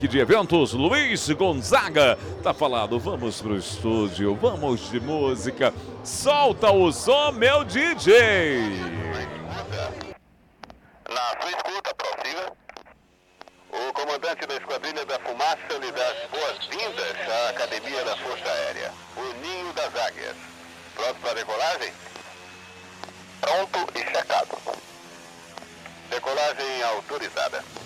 De eventos, Luiz Gonzaga. Tá falado, vamos pro estúdio, vamos de música. Solta o som, meu DJ. Na sua escuta, prossiga. O comandante da Esquadrilha da Fumaça lhe dá as boas-vindas à Academia da Força Aérea, o Ninho das Águias. Pronto para decolagem? Pronto e checado. Decolagem autorizada.